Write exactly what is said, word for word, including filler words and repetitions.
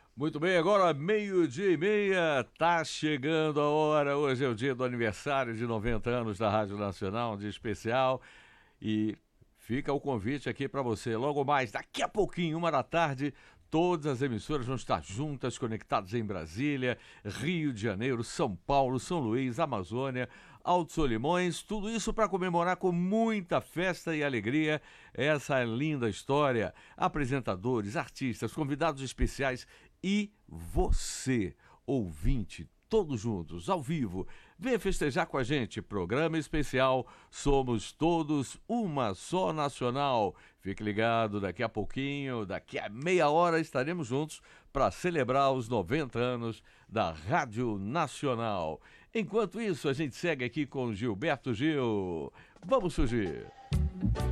Muito bem, agora meio-dia e meia, tá chegando a hora. Hoje é o dia do aniversário de noventa anos da Rádio Nacional, um dia especial. E fica o convite aqui para você. Logo mais, daqui a pouquinho, uma da tarde, todas as emissoras vão estar juntas, conectadas em Brasília, Rio de Janeiro, São Paulo, São Luís, Amazônia, Alto Solimões, tudo isso para comemorar com muita festa e alegria essa linda história. Apresentadores, artistas, convidados especiais e você, ouvinte, todos juntos, ao vivo. Venha festejar com a gente. Programa especial Somos Todos Uma Só Nacional. Fique ligado, daqui a pouquinho, daqui a meia hora estaremos juntos para celebrar os noventa anos da Rádio Nacional. Enquanto isso, a gente segue aqui com Gilberto Gil. Vamos surgir.